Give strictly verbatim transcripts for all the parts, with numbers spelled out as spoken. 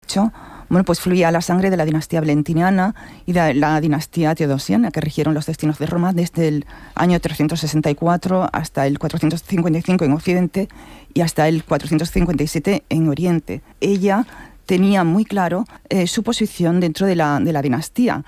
dicho, bueno, pues fluía la sangre de la dinastía valentiniana y de la dinastía teodosiana, que rigieron los destinos de Roma desde el año trescientos sesenta y cuatro hasta el cuatrocientos cincuenta y cinco en Occidente y hasta el cuatrocientos cincuenta y siete en Oriente. Ella tenía muy claro eh, su posición dentro de la, de la dinastía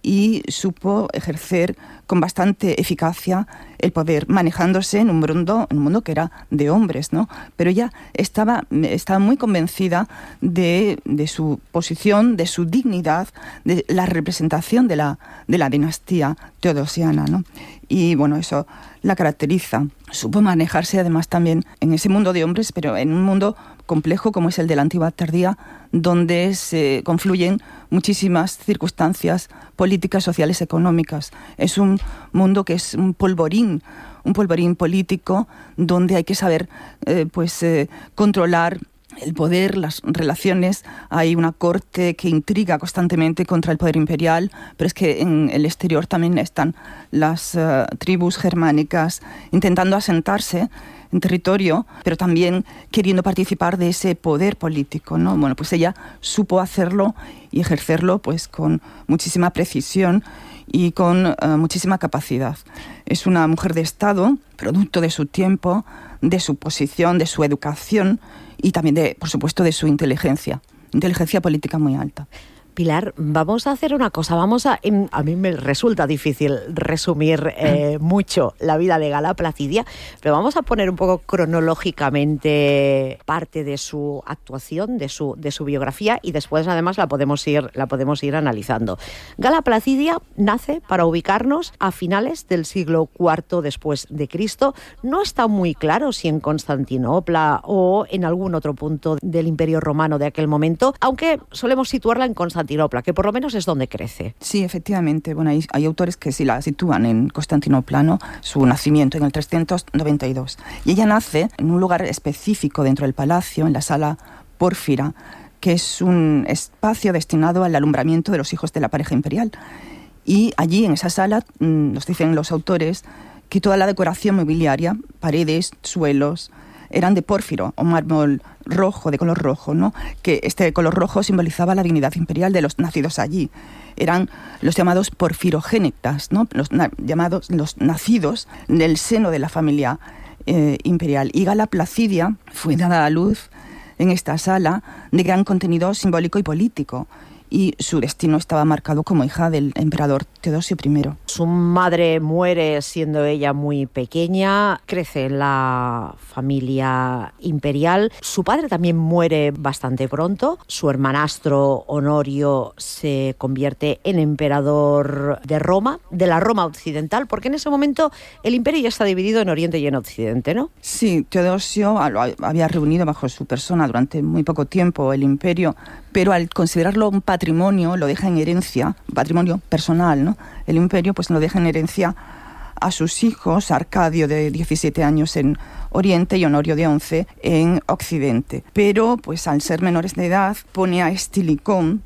y supo ejercer con bastante eficacia el poder, manejándose en un mundo, en un mundo que era de hombres, ¿no? Pero ella estaba, estaba muy convencida de, de su posición, de su dignidad, de la representación de la, de la dinastía teodosiana, ¿no? Y bueno, eso la caracteriza. Supo manejarse además también en ese mundo de hombres, pero en un mundo complejo como es el de la Antigüedad tardía, donde se confluyen muchísimas circunstancias políticas, sociales, económicas. Es un mundo que es un polvorín, un polvorín político, donde hay que saber eh, pues, eh, controlar el poder, las relaciones. Hay una corte que intriga constantemente contra el poder imperial, pero es que en el exterior también están las uh, tribus germánicas intentando asentarse en territorio, pero también queriendo participar de ese poder político, ¿no? Bueno, pues ella supo hacerlo y ejercerlo pues con muchísima precisión y con uh, muchísima capacidad. Es una mujer de Estado, producto de su tiempo, de su posición, de su educación y también, de, por supuesto, de su inteligencia, inteligencia política muy alta. Pilar, vamos a hacer una cosa, vamos a... A mí me resulta difícil resumir eh, mucho la vida de Gala Placidia, pero vamos a poner un poco cronológicamente parte de su actuación, de su, de su biografía, y después además la podemos ir, la podemos ir analizando. Gala Placidia nace, para ubicarnos, a finales del siglo cuarto después de Cristo. No está muy claro si en Constantinopla o en algún otro punto del Imperio Romano de aquel momento, aunque solemos situarla en Constantinopla, que por lo menos es donde crece. Sí, efectivamente. Bueno, hay, hay autores que sí la sitúan en Constantinopla, ¿no? Su nacimiento en el trescientos noventa y dos. Y ella nace en un lugar específico dentro del palacio, en la sala Pórfira, que es un espacio destinado al alumbramiento de los hijos de la pareja imperial. Y allí, en esa sala, nos dicen los autores que toda la decoración mobiliaria, paredes, suelos, eran de pórfiro o mármol rojo, de color rojo, ¿no? Que este color rojo simbolizaba la dignidad imperial de los nacidos allí. Eran los llamados porfirogénitas, ¿no? Los na- llamados los nacidos del seno de la familia eh, imperial. Y Gala Placidia fue dada a luz en esta sala de gran contenido simbólico y político, y su destino estaba marcado como hija del emperador Teodosio primero. Su madre muere siendo ella muy pequeña, crece en la familia imperial. Su padre también muere bastante pronto. Su hermanastro Honorio se convierte en emperador de Roma, de la Roma occidental, porque en ese momento el imperio ya está dividido en Oriente y en Occidente, ¿no? Sí, Teodosio había reunido bajo su persona durante muy poco tiempo el imperio, pero al considerarlo un patrimonio, lo deja en herencia, patrimonio personal, ¿no? El imperio pues lo deja en herencia a sus hijos, Arcadio de diecisiete años en Oriente y Honorio de once en Occidente. Pero pues al ser menores de edad pone a Estilicón,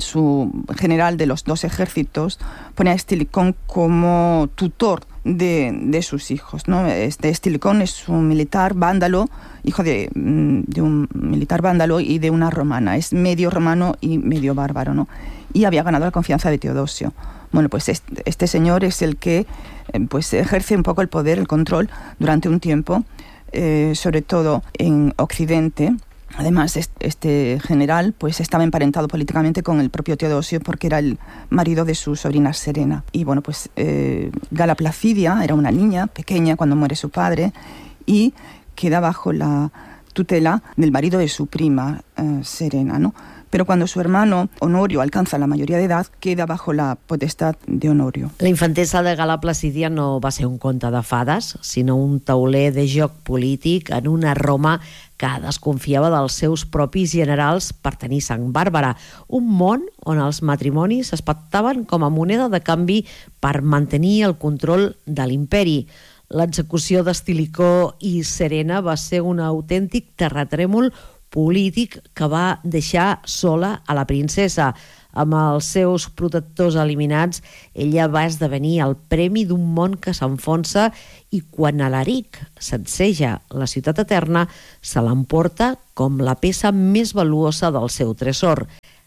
su general de los dos ejércitos, pone a Estilicón como tutor de, de sus hijos, ¿no? Este Estilicón es un militar vándalo, hijo de, de un militar vándalo y de una romana. Es medio romano y medio bárbaro, ¿no? Y había ganado la confianza de Teodosio. Bueno, pues este, este señor es el que eh, pues ejerce un poco el poder, el control durante un tiempo, eh, sobre todo en Occidente. Además, este general pues estaba emparentado políticamente con el propio Teodosio porque era el marido de su sobrina Serena. Y bueno, pues eh, Gala Placidia era una niña pequeña cuando muere su padre y queda bajo la tutela del marido de su prima, eh, Serena, ¿no? Pero cuando su hermano Honorio alcanza la mayoría de edad, queda bajo la potestad de Honorio. La infantesa de Gala Placidia no va ser un conte de fades, sinó un tauler de joc polític en una Roma que desconfiava dels seus propis generals per tenir sang bàrbara. Un món on els matrimonis es pactaven com a moneda de canvi per mantenir el control de l'imperi. L'execució d'Estilicó i Serena va ser un autèntic terratrèmol polític que va deixar sola a la princesa. Amb els seus protectors eliminats, ella va esdevenir el premi d'un món que s'enfonsa i quan Alaric sacseja la ciutat eterna, se l'emporta com la peça més valuosa del seu tresor.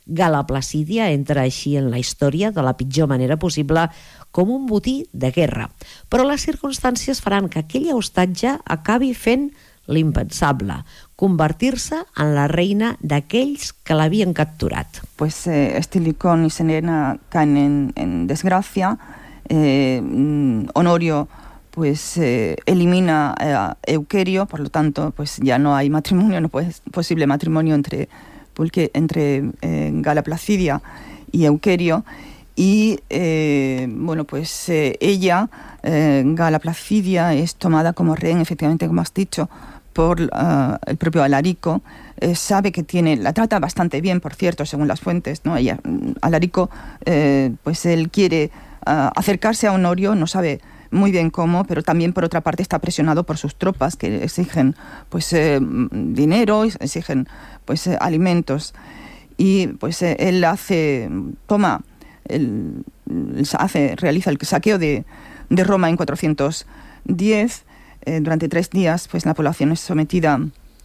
Gala Placídia entra així en la història de la pitjor manera possible, com un botí de guerra. Però les circumstàncies faran que aquella hostatge acabi fent l'impensable, convertir-se en la reina d'aquells que l'havien capturat. Pues eh, Estilicón y Selena caen en, en desgracia. Eh, Honorio pues eh, elimina a Euquerio, por lo tanto pues ya no hay matrimonio, no es posible matrimonio entre, porque, entre eh, Gala Placidia y Euquerio. Y eh, bueno, pues eh, ella, eh, Gala Placidia, es tomada como rehén, efectivamente, como has dicho, por uh, el propio Alarico. Eh, sabe que tiene, la trata bastante bien, por cierto, según las fuentes, ¿no? Ella, Alarico, eh, pues él quiere uh, acercarse a Honorio, no sabe muy bien cómo, pero también por otra parte está presionado por sus tropas que exigen pues eh, dinero, exigen pues eh, alimentos, y pues eh, él hace, toma El, hace, realiza el saqueo de, de Roma en cuatrocientos diez. Eh, durante tres días pues la población es sometida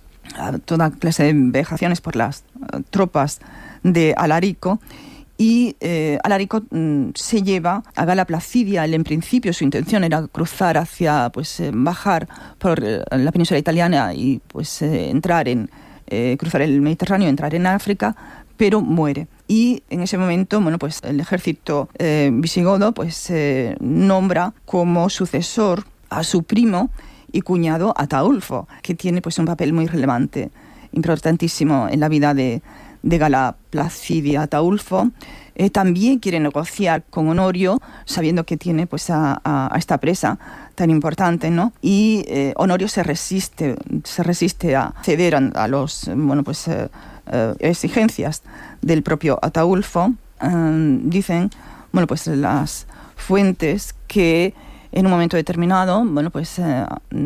a toda clase de vejaciones por las uh, tropas de Alarico, y eh, Alarico mm, se lleva a Gala Placidia. Él, en principio, su intención era cruzar hacia, pues eh, bajar por eh, la península italiana y pues eh, entrar en, eh, cruzar el Mediterráneo, entrar en África, pero muere. Y en ese momento, bueno, pues el ejército eh, visigodo pues eh, nombra como sucesor a su primo y cuñado Ataulfo, que tiene pues un papel muy relevante, importantísimo en la vida de, de Gala Placidia. Ataulfo eh, también quiere negociar con Honorio, sabiendo que tiene pues a, a, a esta presa tan importante, ¿no? Y eh, Honorio se resiste, se resiste a ceder a, a los, bueno, pues eh, Uh, exigencias del propio Ataulfo. Uh, dicen, bueno, pues las fuentes que en un momento determinado, bueno, pues uh,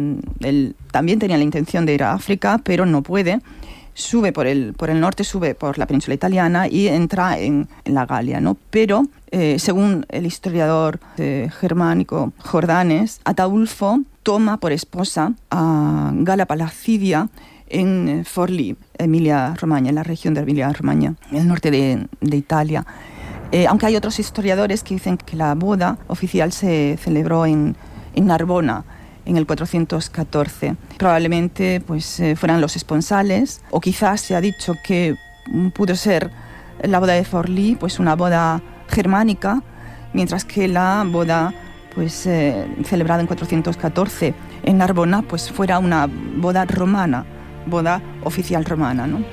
él también tenía la intención de ir a África, pero no puede. Sube por el, por el norte, sube por la península italiana y entra en, en la Galia, ¿no? Pero, eh, según el historiador eh, germánico Jordanes, Ataulfo toma por esposa a Gala Placidia en Forlì, Emilia-Romagna, en la región de Emilia-Romagna, en el norte de, de Italia. Eh, aunque hay otros historiadores que dicen que la boda oficial se celebró en, en Narbona, en el cuatrocientos catorce. Probablemente pues, eh, fueran los esponsales, o quizás se ha dicho que pudo ser la boda de Forlì, pues una boda germánica, mientras que la boda pues, eh, celebrada en cuatrocientos catorce en Narbona pues, fuera una boda romana, boda oficial romana, no?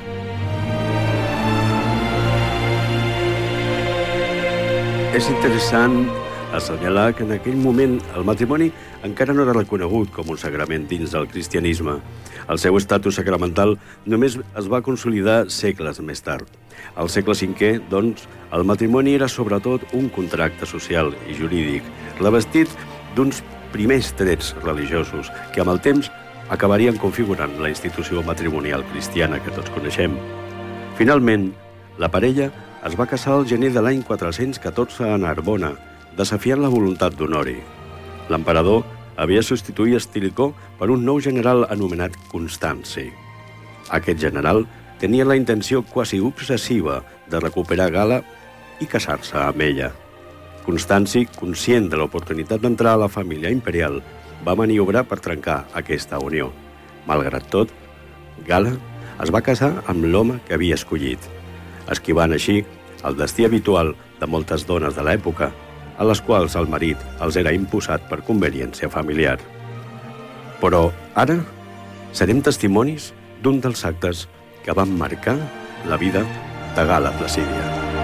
És interessant assenyalar que en aquell moment el matrimoni encara no era reconegut com un sagrament dins del cristianisme. El seu estatus sacramental només es va consolidar segles més tard. Al segle cinquè, doncs, el matrimoni era sobretot un contracte social i jurídic, revestit d'uns primers trets religiosos que amb el temps acabarien configurant la institució matrimonial cristiana que tots coneixem. Finalment, la parella es va casar al gener de l'any quatre-cents catorze a Narbona, desafiant la voluntat d'Honori. L'emperador havia substituït Estilicó per un nou general anomenat Constanci. Aquest general tenia la intenció quasi obsessiva de recuperar Gala i casar-se amb ella. Constanci, conscient de l'oportunitat d'entrar a la família imperial, va maniobrar per trencar aquesta unió. Malgrat tot, Gala es va casar amb l'home que havia escollit, esquivant així el destí habitual de moltes dones de l'època, a les quals el marit els era imposat per conveniència familiar. Però ara serem testimonis d'un dels actes que van marcar la vida de Gala Placídia.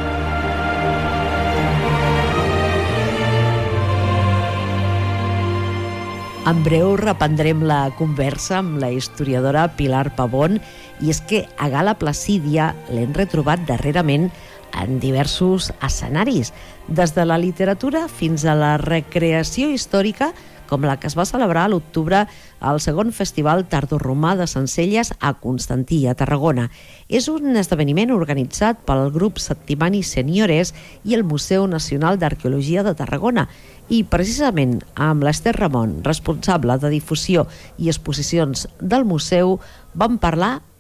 En breu reprendrem la conversa amb la historiadora Pilar Pavón, i és que a Gala Placídia l'hem retrobat darrerament en diversos escenaris, des de la literatura fins a la recreació històrica, com la que es va celebrar a l'octubre al segon Festival Tardoromà de Sencelles a Constantí, a Tarragona. És un esdeveniment organitzat pel grup Settimani Seniores i el Museu Nacional d'Arqueologia de Tarragona, i precisament amb l'Ester Ramon, responsable de difusió i exposicions del museu, vam parlar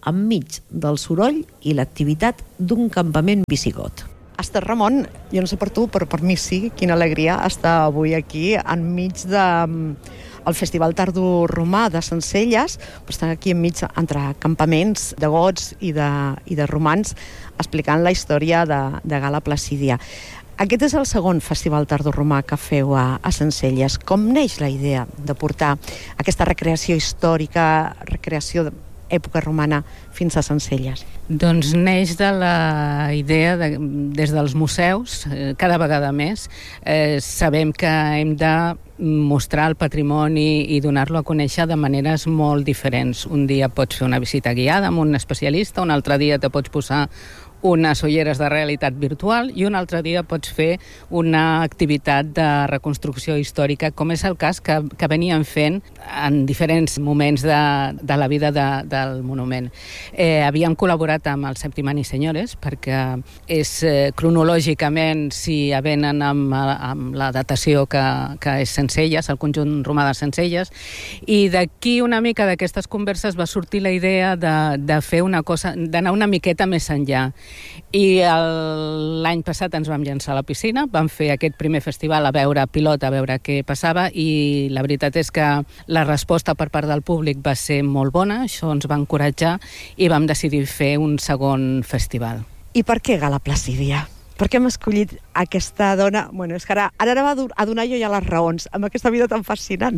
enmig del soroll i l'activitat d'un campament visigot. Esther Ramon, jo no sé per tu, però per mi sí, quina alegria estar avui aquí enmig de el Festival Tardoromà de Sencelles, però estan aquí enmig entre campaments de gots i de, i de romans explicant la història de, de Gala Placídia. Aquest és el segon Festival Tardoromà que feu a, a Sencelles. Com neix la idea de portar aquesta recreació històrica, recreació d'època romana fins a Sencelles? Doncs neix de la idea, de, des dels museus, eh, cada vegada més, eh, sabem que hem de mostrar el patrimoni i donar-lo a conèixer de maneres molt diferents. Un dia pots fer una visita guiada amb un especialista, un altre dia te pots posar unes ulleres de realitat virtual i un altre dia pots fer una activitat de reconstrucció històrica, com és el cas que, que veníem fent en diferents moments de, de la vida de, del monument. Eh, havíem col·laborat amb el Septimani Senyores perquè és eh, cronològicament si avenen amb, amb la datació que, que és Sencelles, el conjunt romà de Sencelles, i d'aquí una mica d'aquestes converses va sortir la idea de, de fer una cosa, d'anar una miqueta més enllà. I l'any passat ens vam llançar a la piscina, vam fer aquest primer festival a veure pilot, a veure què passava, i la veritat és que la resposta per part del públic va ser molt bona, això ens va encoratjar i vam decidir fer un segon festival. I per què Gala Placídia? Per què hem escollit aquesta dona? Bueno, és que ara, ara va a donar jo ja les raons, amb aquesta vida tan fascinant.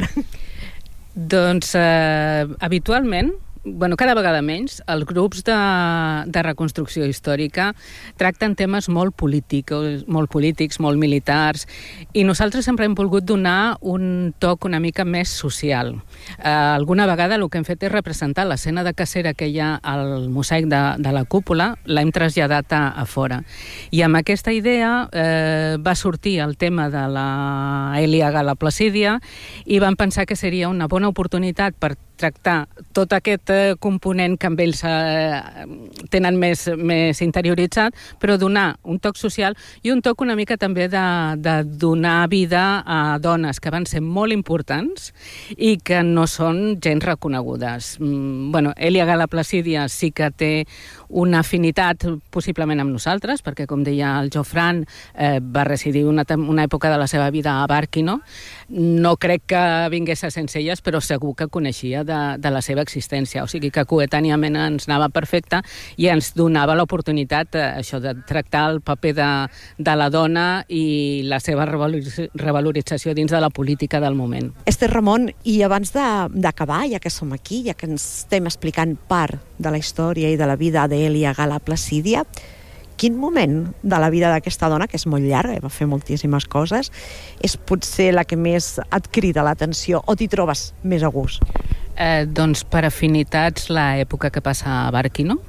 Doncs eh, habitualment, bueno, cada vegada menys, els grups de, de reconstrucció històrica tracten temes molt polítics, molt polítics, molt militars, i nosaltres sempre hem volgut donar un toc una mica més social. Eh, alguna vegada el que hem fet és representar l'escena de cacera que hi ha al mosaic de, de la cúpula, l'hem traslladat a, a fora. I amb aquesta idea eh, va sortir el tema de la Èlia Gala Placídia i vam pensar que seria una bona oportunitat per tractar tot aquest eh, component que amb ells eh, tenen més, més interioritzat, però donar un toc social i un toc una mica també de, de donar vida a dones que van ser molt importants i que no són gens reconegudes. Mm, bueno, Èlia Gala Placídia sí que té una afinitat possiblement amb nosaltres, perquè com deia el Jofran, eh, va residir una, una època de la seva vida a Bàrquino. No crec que vingués a Sencelles, però segur que coneixia de, de la seva existència, o sigui que coetàniament ens anava perfecte i ens donava l'oportunitat eh, això de tractar el paper de, de la dona i la seva revalorització dins de la política del moment. Esther Ramon, i abans d'acabar, ja que som aquí, ja que ens estem explicant part de la història i de la vida d'Èlia Gala Placídia, quin moment de la vida d'aquesta dona, que és molt llarga i va fer moltíssimes coses, és potser la que més et crida l'atenció o t'hi trobes més a gust? Eh, doncs per afinitats l'època que passa a Bàrquino.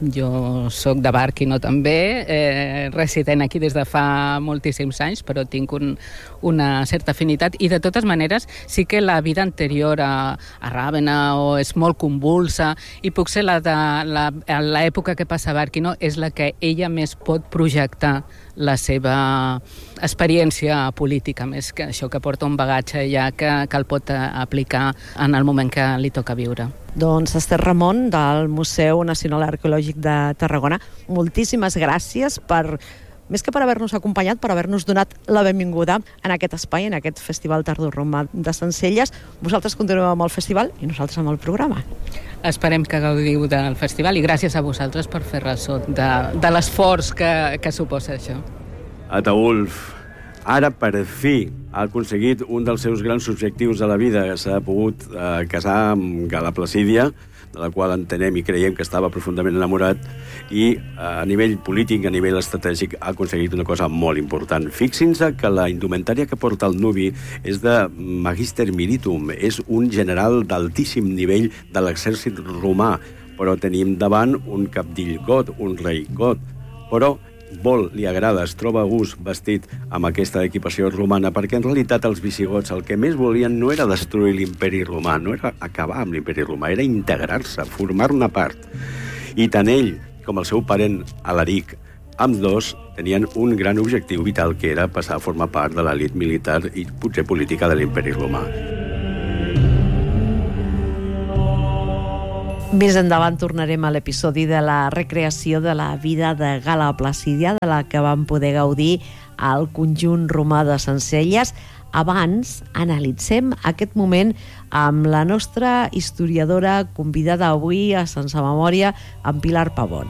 Jo sóc de Bàrquino també, eh, resident aquí des de fa moltíssims anys, però tinc un, una certa afinitat, i de totes maneres sí que la vida anterior a, a Ràvena o és molt convulsa, i puc ser la de l'època que passa a Bàrquino és la que ella més pot projectar la seva experiència política, més que això que porta un bagatge ja que, que el pot aplicar en el moment que li toca viure. Doncs Esther Ramon, del Museu Nacional Arqueològic de Tarragona, moltíssimes gràcies per, més que per haver-nos acompanyat, per haver-nos donat la benvinguda en aquest espai, en aquest Festival Tardoromà de Sencelles. Vosaltres continueu amb el festival i nosaltres amb el programa. Esperem que gaudiu del festival i gràcies a vosaltres per fer ressò de, de l'esforç que, que suposa això. Ataulf, ara per fi ha aconseguit un dels seus grans objectius de la vida. S'ha pogut eh, casar amb Gala Placídia, de la qual entenem i creiem que estava profundament enamorat, i a nivell polític, a nivell estratègic, ha aconseguit una cosa molt important. Fixin-se que la indumentària que porta el nuvi és de Magister Militum, és un general d'altíssim nivell de l'exèrcit romà, però tenim davant un cabdill got, un rei got, però vol, li agrada, es troba a gust vestit amb aquesta equipació romana, perquè en realitat els visigots el que més volien no era destruir l'imperi romà, no era acabar amb l'imperi romà, era integrar-se, formar-ne part. I tant ell com el seu parent Alaric, ambs dos tenien un gran objectiu vital, que era passar a formar part de l'elit militar i potser política de l'imperi romà. Més endavant tornarem a l'episodi de la recreació de la vida de Gala Placídia, de la que vam poder gaudir al conjunt romà de Sencelles. Abans, analitzem aquest moment amb la nostra historiadora convidada avui a Sense Memòria, amb Pilar Pavón.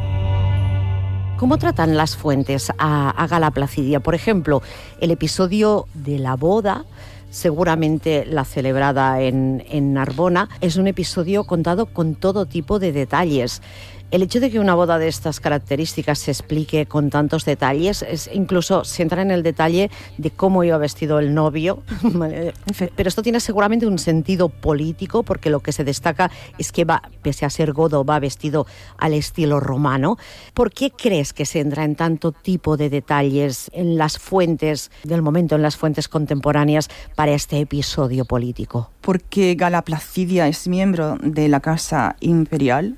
¿Cómo tratan las fuentes a, a Gala Placidia? Por ejemplo, el episodio de la boda, seguramente la celebrada en, en Narbona, es un episodio contado con todo tipo de detalles. El hecho de que una boda de estas características se explique con tantos detalles, es incluso se entra en el detalle de cómo iba vestido el novio, pero esto tiene seguramente un sentido político, porque lo que se destaca es que va, pese a ser godo, va vestido al estilo romano. ¿Por qué crees que se entra en tanto tipo de detalles en las fuentes del momento, en las fuentes contemporáneas para este episodio político? Porque Gala Placidia es miembro de la Casa Imperial.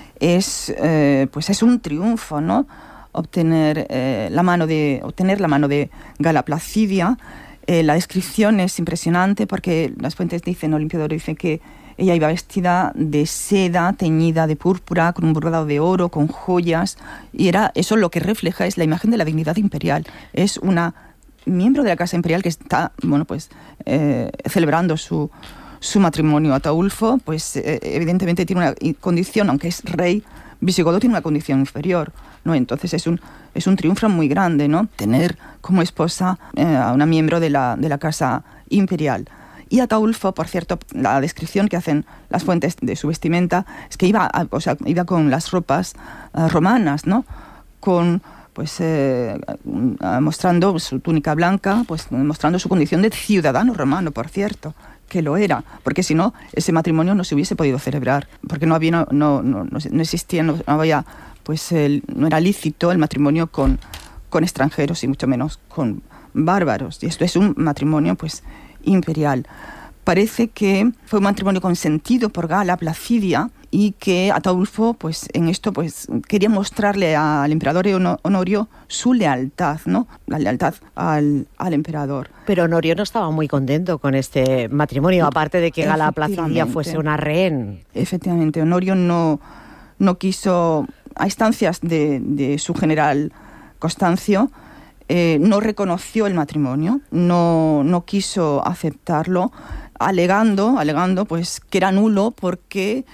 Es, eh, pues es un triunfo, ¿no? Obtener, eh, la mano de, obtener la mano de Gala Placidia. Eh, la descripción es impresionante porque las fuentes dicen, Olimpio de Oro dice que ella iba vestida de seda teñida de púrpura, con un bordado de oro, con joyas, y era eso lo que refleja es la imagen de la dignidad imperial. Es una miembro de la Casa Imperial que está, bueno, pues eh, celebrando su su matrimonio. Ataulfo, pues eh, evidentemente tiene una condición, aunque es rey visigodo, tiene una condición inferior, ¿no? Entonces es un, es un triunfo muy grande, ¿no? Tener como esposa eh, a una miembro de la, de la Casa Imperial. Y Ataulfo, por cierto, la descripción que hacen las fuentes de su vestimenta es que iba, a, o sea, iba con las ropas uh, romanas, ¿no? Con pues eh, mostrando su túnica blanca, pues mostrando su condición de ciudadano romano, por cierto, que lo era, porque si no, ese matrimonio no se hubiese podido celebrar, porque no había, no, no, no, no existía, no, no había, pues el, no era lícito el matrimonio con, con extranjeros y mucho menos con bárbaros. Y esto es un matrimonio, pues, imperial. Parece que fue un matrimonio consentido por Gala Placidia y que Ataulfo, pues, en esto, pues, quería mostrarle al emperador Honorio su lealtad, ¿no? La lealtad al, al emperador. Pero Honorio no estaba muy contento con este matrimonio, aparte de que Gala Placidia fuese una rehén. Efectivamente, Honorio no, no quiso, a instancias de, de su general Constancio, eh, no reconoció el matrimonio, no, no quiso aceptarlo, alegando, alegando pues, que era nulo porque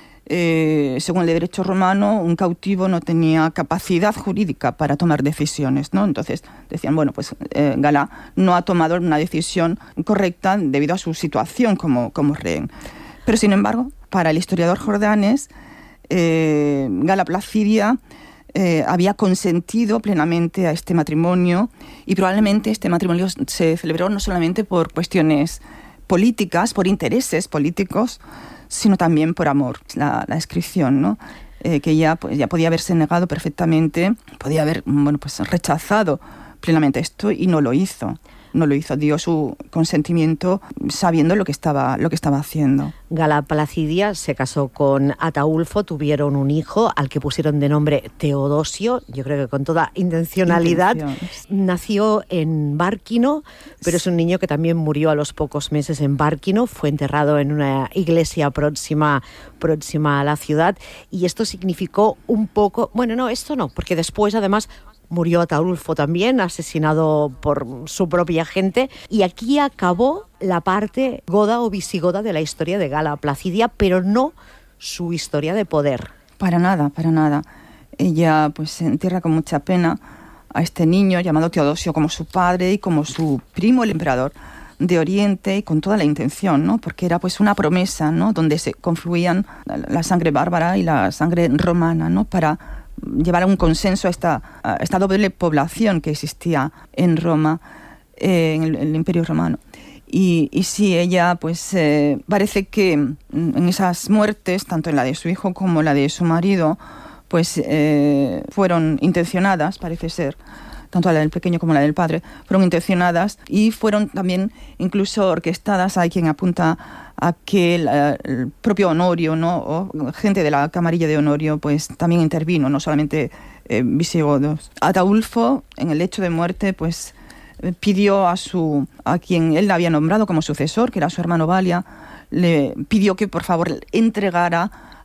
Eh, según el derecho romano, un cautivo no tenía capacidad jurídica para tomar decisiones, ¿no? Entonces decían, bueno, pues eh, Gala no ha tomado una decisión correcta debido a su situación como, como rehén. Pero sin embargo, para el historiador Jordanes, eh, Gala Placidia eh, había consentido plenamente a este matrimonio y probablemente este matrimonio se celebró no solamente por cuestiones políticas, por intereses políticos, sino también por amor, la, la descripción, ¿no? Eh, que ya, pues, ya podía haberse negado perfectamente, podía haber, bueno, pues, rechazado plenamente esto y no lo hizo. No lo hizo, dio su consentimiento sabiendo lo que estaba, lo que estaba haciendo. Gala Placidia se casó con Ataulfo, tuvieron un hijo al que pusieron de nombre Teodosio, yo creo que con toda intencionalidad. Nació en Bárquino, pero es un niño que también murió a los pocos meses en Bárquino, fue enterrado en una iglesia próxima, próxima a la ciudad, y esto significó un poco, bueno, no, esto no, porque después además murió Ataulfo también, asesinado por su propia gente, y aquí acabó la parte goda o visigoda de la historia de Gala Placidia, pero no su historia de poder. Para nada, para nada. Ella pues se entierra con mucha pena a este niño llamado Teodosio como su padre y como su primo, el emperador de Oriente, y con toda la intención, ¿no? Porque era pues una promesa, ¿no? Donde se confluían la sangre bárbara y la sangre romana, ¿no? Para llevar a un consenso a esta, a esta doble población que existía en Roma, eh, en el, el Imperio Romano. Y, y sí, ella, pues, eh, parece que en esas muertes, tanto en la de su hijo como la de su marido, pues, eh, fueron intencionadas, parece ser, tanto la del pequeño como la del padre, fueron intencionadas y fueron también incluso orquestadas. Hay quien apunta a que el, el propio Honorio, ¿no? O gente de la camarilla de Honorio, pues también intervino, no solamente eh, visigodos. Ataulfo, en el lecho de muerte, pues pidió a su a quien él había nombrado como sucesor, que era su hermano Balia, le pidió que por favor entregara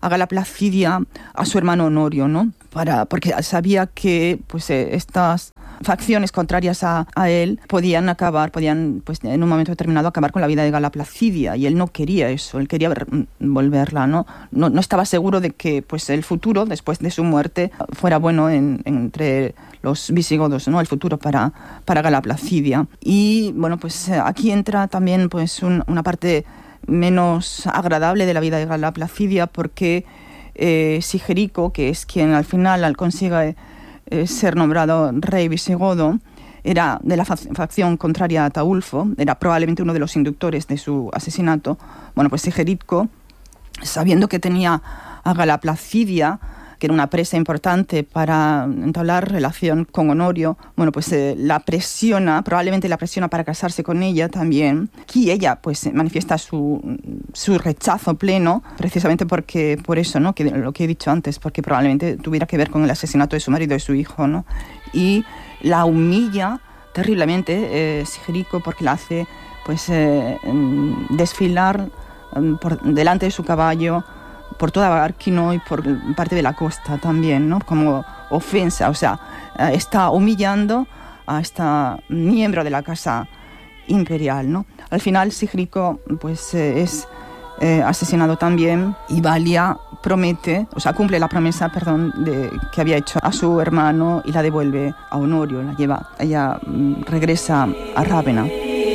a Gala Placidia a su hermano Honorio, ¿no? Para, porque sabía que pues, eh, estas facciones contrarias a, a él podían acabar, podían pues, en un momento determinado acabar con la vida de Gala Placidia, y él no quería eso, él quería ver, volverla, ¿no? No, no estaba seguro de que pues, el futuro, después de su muerte, fuera bueno en, entre los visigodos, ¿no? El futuro para, para Gala Placidia. Y bueno, pues aquí entra también pues, un, una parte menos agradable de la vida de Gala Placidia, porque eh, Sigerico, que es quien al final al consigue eh, ser nombrado rey visigodo, era de la facción contraria a Ataulfo, era probablemente uno de los inductores de su asesinato. Bueno, pues Sigerico, sabiendo que tenía a Gala Placidia, que era una presa importante para entablar relación con Honorio, bueno, pues eh, la presiona, probablemente la presiona para casarse con ella también, y ella pues manifiesta su, su rechazo pleno, precisamente porque, por eso, ¿no? Que lo que he dicho antes, porque probablemente tuviera que ver con el asesinato de su marido y su hijo, ¿no? Y la humilla terriblemente eh, Sigerico, porque la hace pues eh, desfilar um, por delante de su caballo por toda Barquino y por parte de la costa también, ¿no? Como ofensa, o sea, está humillando a esta miembro de la casa imperial, ¿no? Al final Sigerico pues eh, es eh, asesinado también, y Valia promete, o sea, cumple la promesa, perdón, de, que había hecho a su hermano, y la devuelve a Honorio, la lleva, ella mm, regresa a Ràvena.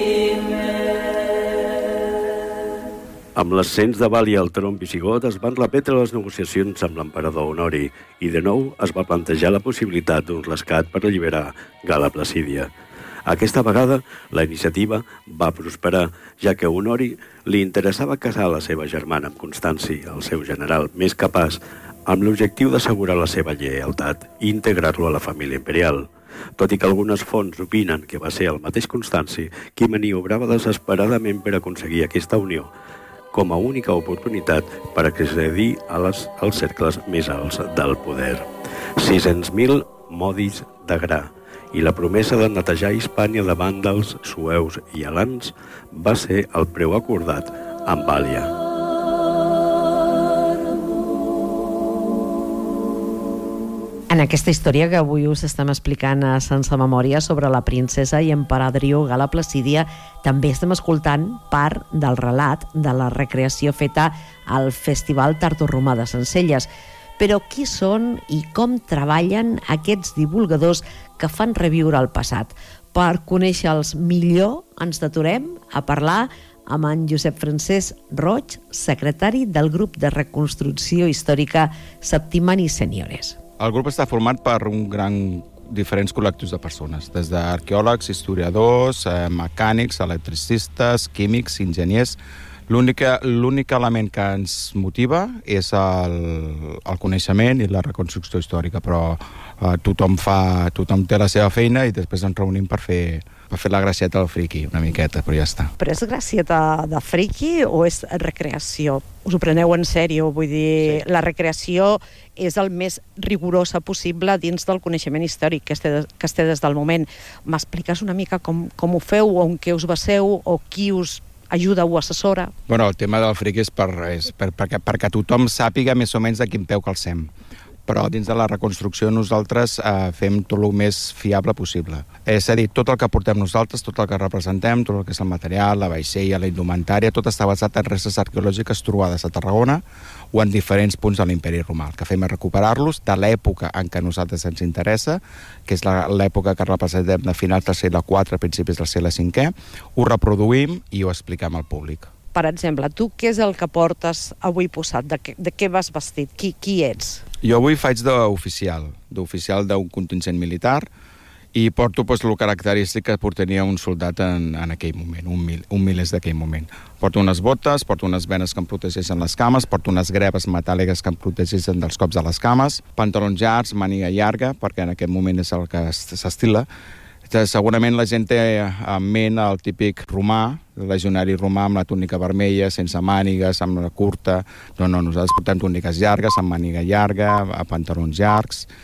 Amb l'ascens de Valia al tron visigot es van repetre les negociacions amb l'emperador Honori i de nou es va plantejar la possibilitat d'un rescat per alliberar Gala Placidia. Aquesta vegada la iniciativa va prosperar, ja que a Honori li interessava casar la seva germana amb Constanci, el seu general més capaç, amb l'objectiu d'assegurar la seva lleialtat i integrar-lo a la família imperial. Tot i que algunes fonts opinen que va ser el mateix Constanci qui maniobrava desesperadament per aconseguir aquesta unió, com a única oportunitat per accedir a les, als cercles més alts del poder. sis-cents mil modis de gra i la promesa de netejar Hispània de vàndals, sueus i alans va ser el preu acordat amb Valia. En aquesta història que avui us estem explicant a Sense Memòria sobre la princesa i emperadriu Gala Placidia, també estem escoltant part del relat de la recreació feta al Festival Tardoromà de Sencelles. Però qui són i com treballen aquests divulgadors que fan reviure el passat? Per conèixer-los millor ens deturem a parlar amb en Josep Francesc Roig, secretari del grup de reconstrucció històrica Septimani Seniores. El grup està format per un gran diferents col·lectius de persones, des d'arqueòlegs, historiadors, eh, mecànics, electricistes, químics, enginyers. L'únic element que ens motiva és el, el coneixement i la reconstrucció històrica, però eh, tothom, fa, tothom té la seva feina i després ens reunim per fer, per fer la gracieta del friqui, una miqueta, però ja està. Però és gracieta de friqui o és recreació? Us ho preneu en sèrio? Vull dir, sí. La recreació és el més rigorosa possible dins del coneixement històric que es té, que es té des del moment. M'expliques una mica com, com ho feu, o en què us baseu, o qui us ajuda o assessora? Bueno, el tema del friqui és, per, és per, perquè, perquè tothom sàpiga més o menys de quin peu calcem. Però dins de la reconstrucció nosaltres eh, fem tot el més fiable possible. És a dir, tot el que portem nosaltres, tot el que representem, tot el que és el material, la vaixella, la indumentària, tot està basat en restes arqueològiques trobades a Tarragona o en diferents punts de l'imperi romà. El que fem és recuperar-los de l'època en què a nosaltres ens interessa, que és l'època que representem de finals del segle quatre, principis del segle cinquè, ho reproduïm i ho expliquem al públic. Per exemple, tu què és el que portes avui posat? De què, de què vas vestit? Qui, qui ets? Jo avui faig d'oficial, d'oficial d'un contingent militar, i porto pues, el característic que portaria un soldat en, en aquell moment, un, mil, un milers d'aquell moment. Porto unes botes, porto unes venes que em protegeixen les cames, porto unes greves metàl·liques que em protegeixen dels cops de les cames, pantalons llargs, màniga llarga, perquè en aquest moment és el que s'estila. Segurament la gent té en ment el típic romà, el legionari romà amb la túnica vermella, sense mànigues, amb la curta. No, no, nosaltres portem túniques llargues, amb màniga llarga, a pantalons llargs.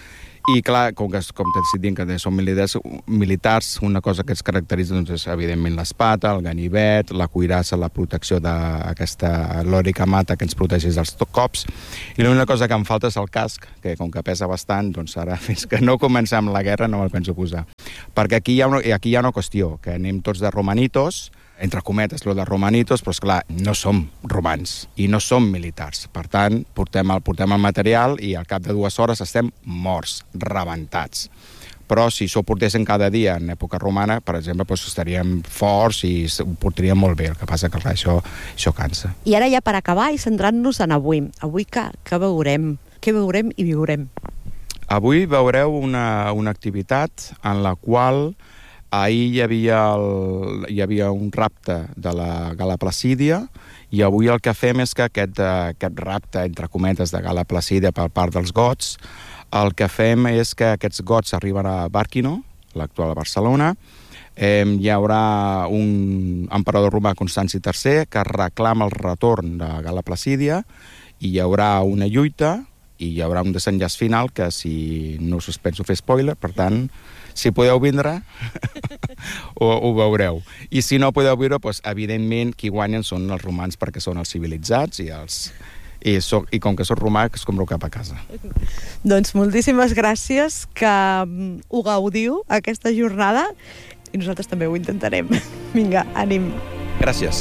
I clar, com, que, com t'he dit que són militars, militars, una cosa que es caracteritza doncs, és evidentment l'espata, el ganivet, la cuirassa, la protecció d'aquesta lòrica mata que ens protegeix dels cops. I l'única cosa que em falta és el casc, que com que pesa bastant, doncs ara fins que no comencem la guerra no me'l penso posar. Perquè aquí hi ha una, aquí hi ha una qüestió, que anem tots de romanitos, entre cometes, lo de romanitos, però esclar, no som romans i no som militars. Per tant, portem el, portem el material i al cap de dues hores estem morts, rebentats. Però si s'ho portessin cada dia en època romana, per exemple, doncs estaríem forts i ho portaríem molt bé. El que passa que clar, això, això cansa. I ara ja per acabar i centrant-nos en avui. Avui què, què veurem? Què veurem i viurem? Avui veureu una, una activitat en la qual ahir hi havia, el, hi havia un rapte de la Gala Placídia i avui el que fem és que aquest, aquest rapte, entre cometes, de Gala Placídia per part dels gots, el que fem és que aquests gots arriben a Bàrquino, l'actual Barcelona. Eh, hi haurà un emperador romà, Constanci tercer, que reclama el retorn de Gala Placídia i hi haurà una lluita i hi haurà un desenllaç final que, si no us penso fer spoiler, per tant, si podeu vindre, ho, ho veureu. I si no podeu veure, doncs, evidentment, qui guanyen són els romans perquè són els civilitzats i, els, i, soc, i com que soc romà, que es compro cap a casa. Doncs moltíssimes gràcies, que ho gaudiu aquesta jornada i nosaltres també ho intentarem. Vinga, ànim. Gràcies.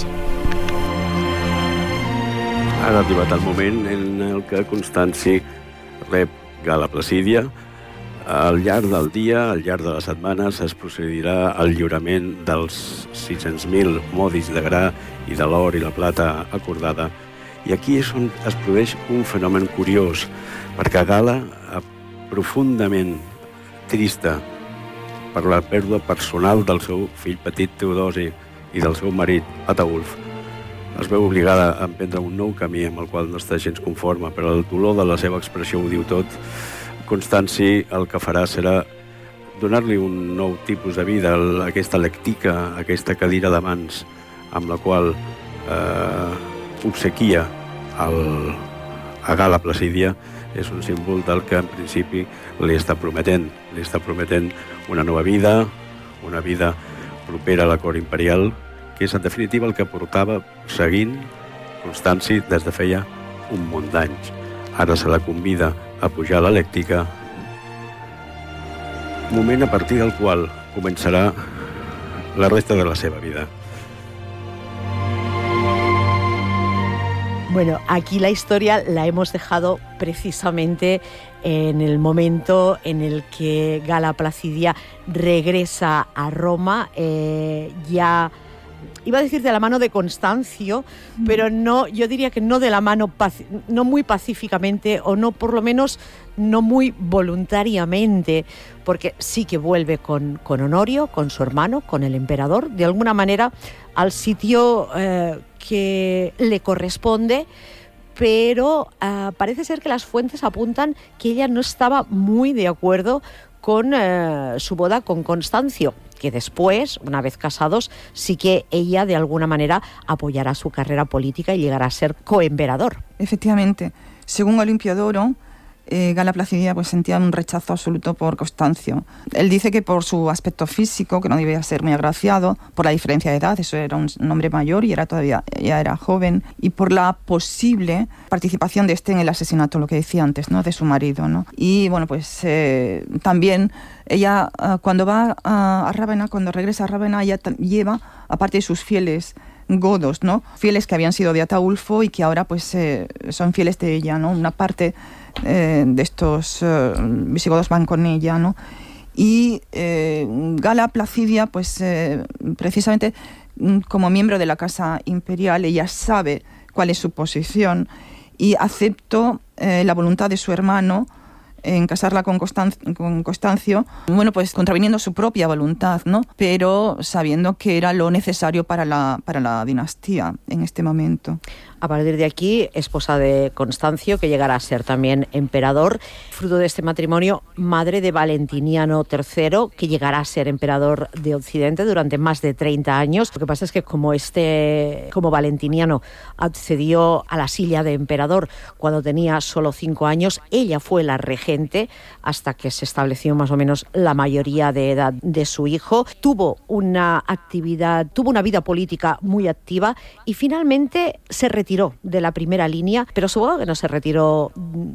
Ha arribat el moment en el que Constanci rep Gala Placídia. Al llarg del dia, al llarg de les setmanes, es procedirà al lliurament dels sis-cents mil modis de gra i de l'or i la plata acordada. I aquí és on es produeix un fenomen curiós, perquè Gala, profundament trista per la pèrdua personal del seu fill petit Teodosi i del seu marit Ataulf, es veu obligada a emprendre un nou camí amb el qual no està gens conforme, però el dolor de la seva expressió ho diu tot. Constanci el que farà serà donar-li un nou tipus de vida, aquesta lectica, aquesta cadira de mans amb la qual eh, obsequia el, a Gala Placídia, és un símbol del que en principi li està prometent. Li està prometent una nova vida, una vida propera a la cort imperial, que és en definitiva el que portava seguint Constanci des de feia un munt d'anys. Ara se la convida a pujar a l'elèctrica, moment a partir del qual començarà la resta de la seva vida. Bueno, aquí la historia la hemos dejado precisamente en el momento en el que Gala Placidia regresa a Roma, eh, ya iba a decir de la mano de Constancio, mm. pero no, yo diría que no de la mano, no muy pacíficamente, o no, por lo menos, no muy voluntariamente, porque sí que vuelve con, con Honorio, con su hermano, con el emperador, de alguna manera al sitio eh, que le corresponde, pero uh, parece ser que las fuentes apuntan que ella no estaba muy de acuerdo con uh, su boda con Constancio, que después, una vez casados, sí que ella de alguna manera apoyará su carrera política y llegará a ser coemperador. Efectivamente, según Olimpiodoro, eh, Gala Placidia pues sentía un rechazo absoluto por Constancio. Él dice que por su aspecto físico, que no debía ser muy agraciado, por la diferencia de edad, eso era un, un hombre mayor y era todavía ya era joven, y por la posible participación de este en el asesinato, lo que decía antes, ¿no?, de su marido, ¿no? Y bueno, pues eh, también ella uh, cuando va a, a Rávena, cuando regresa a Rávena, ella lleva, aparte de sus fieles godos, ¿no?, fieles que habían sido de Ataulfo y que ahora pues eh, son fieles de ella, ¿no? Una parte eh, de estos eh, visigodos van con ella, ¿no? Y eh, Gala Placidia, pues eh, precisamente como miembro de la Casa Imperial, ella sabe cuál es su posición y aceptó eh, la voluntad de su hermano en casarla con, Constan- con Constancio, bueno, pues contraviniendo su propia voluntad, ¿no?, pero sabiendo que era lo necesario para la, para la dinastía en este momento. A partir de aquí, esposa de Constancio, que llegará a ser también emperador, fruto de este matrimonio, madre de Valentiniano tercero, que llegará a ser emperador de Occidente durante más de treinta años. Lo que pasa es que como este, como Valentiniano accedió a la silla de emperador cuando tenía solo cinco años, ella fue la regente regente hasta que se estableció más o menos la mayoría de edad de su hijo. Tuvo una actividad, tuvo una vida política muy activa y finalmente se retiró de la primera línea, pero supongo que no se retiró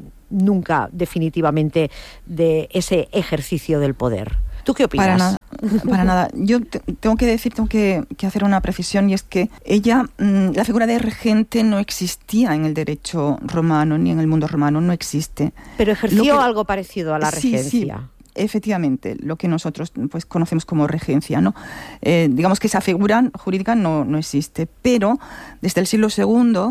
nunca definitivamente de ese ejercicio del poder. ¿Tú qué opinas? Para nada. Para nada. Yo te, tengo que decir, tengo que, que hacer una precisión, y es que ella, mmm, la figura de regente no existía en el derecho romano ni en el mundo romano, no existe. Pero ejerció que, algo parecido a la regencia. Sí, sí. Efectivamente, lo que nosotros pues conocemos como regencia, ¿no? Eh, digamos que esa figura jurídica no, no existe, pero desde el siglo segundo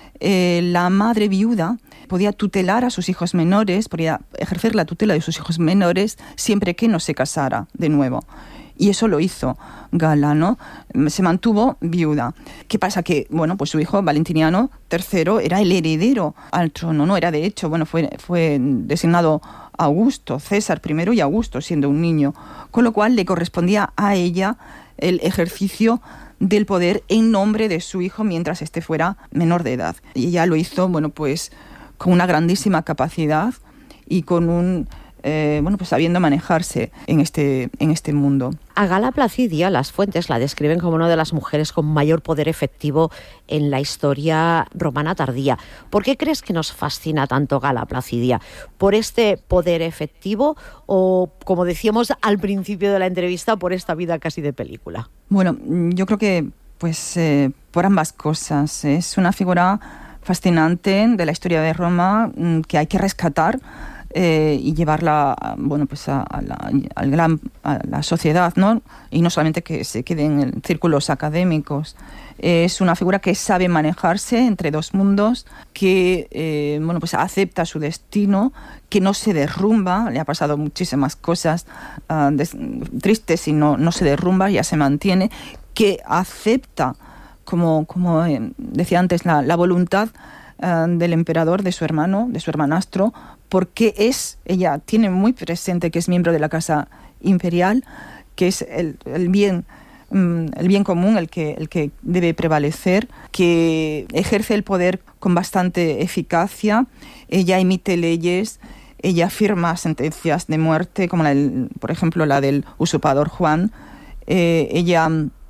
eh, la madre viuda podía tutelar a sus hijos menores, podía ejercer la tutela de sus hijos menores siempre que no se casara de nuevo. Y eso lo hizo Gala, ¿no? Se mantuvo viuda. ¿Qué pasa? Que, bueno, pues su hijo Valentiniano tercero era el heredero al trono, ¿no? Era, de hecho, bueno, fue, fue designado Augusto, César primero y Augusto, siendo un niño. Con lo cual le correspondía a ella el ejercicio del poder en nombre de su hijo mientras éste fuera menor de edad. Y ella lo hizo, bueno, pues con una grandísima capacidad y con un... Eh, bueno, pues sabiendo manejarse en este, en este mundo. A Gala Placidia, las fuentes la describen como una de las mujeres con mayor poder efectivo en la historia romana tardía. ¿Por qué crees que nos fascina tanto Gala Placidia? ¿Por este poder efectivo o, como decíamos al principio de la entrevista, por esta vida casi de película? Bueno, yo creo que pues eh, por ambas cosas. Es una figura fascinante de la historia de Roma que hay que rescatar Eh, y llevarla, bueno, pues a, a, la, al gran, a la sociedad, ¿no? Y no solamente que se quede en círculos académicos. Eh, es una figura que sabe manejarse entre dos mundos, que eh, bueno, pues acepta su destino, que no se derrumba. Le ha pasado muchísimas cosas uh, des, tristes y no, no se derrumba, ya se mantiene, que acepta, como, como eh, decía antes, la, la voluntad uh, del emperador, de su hermano, de su hermanastro, porque es, ella tiene muy presente que es miembro de la casa imperial, que es el, el bien, el bien común el que, el que debe prevalecer, que ejerce el poder con bastante eficacia. Ella emite leyes, ella firma sentencias de muerte, como la del, por ejemplo la del usurpador Juan. Eh, ella,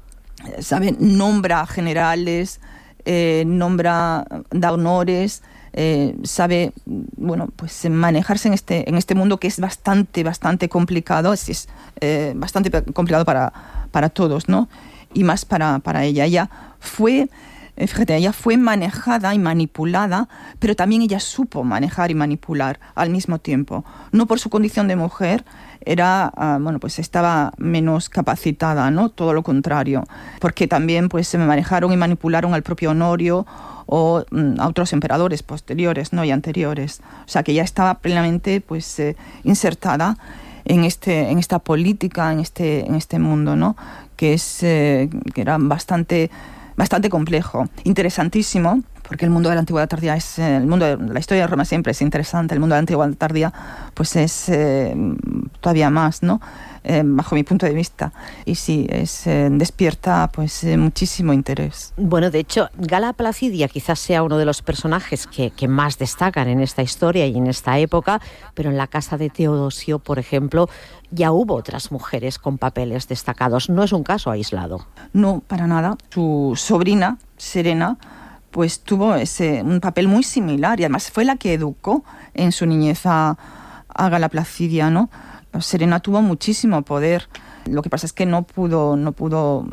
sabe, nombra generales, eh, nombra, da honores. Eh, sabe, bueno, pues manejarse en este en este mundo que es bastante bastante complicado, es, es eh, bastante complicado para para todos, ¿no? Y más para para ella. Ella fue, eh, fíjate, ella fue manejada y manipulada, pero también ella supo manejar y manipular al mismo tiempo. No por su condición de mujer, era, uh, bueno, pues estaba menos capacitada, ¿no? Todo lo contrario, porque también pues se manejaron y manipularon al propio Honorio o mm, a otros emperadores posteriores, ¿no? Y anteriores. O sea, que ya estaba plenamente pues eh, insertada en este en esta política, en este en este mundo, ¿no? Que es eh, que era bastante bastante complejo, interesantísimo, porque el mundo de la antigüedad tardía es eh, el mundo de la historia de Roma siempre es interesante, el mundo de la antigüedad tardía pues es eh, todavía más, ¿no? Eh, bajo mi punto de vista, y sí, es, eh, despierta pues eh, muchísimo interés. Bueno, de hecho, Gala Placidia quizás sea uno de los personajes que, que más destacan en esta historia y en esta época, pero en la casa de Teodosio, por ejemplo, ya hubo otras mujeres con papeles destacados. No es un caso aislado. No, para nada. Su sobrina, Serena, pues tuvo ese, un papel muy similar, y además fue la que educó en su niñez a, a Gala Placidia, ¿no? Serena tuvo muchísimo poder. Lo que pasa es que no pudo, no pudo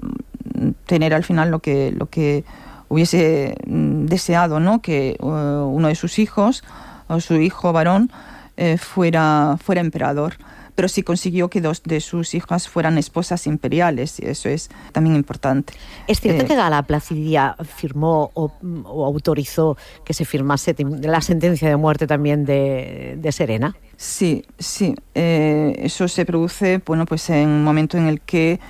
tener al final lo que, lo que hubiese deseado, ¿no? Que uh, uno de sus hijos, o su hijo varón, eh, fuera, fuera emperador. Pero sí consiguió que dos de sus hijas fueran esposas imperiales, y eso es también importante. ¿Es cierto eh, que Gala Placidia firmó o, o autorizó que se firmase la sentencia de muerte también de, de Serena? Sí, sí. Eh, eso se produce, bueno, pues en un momento en el que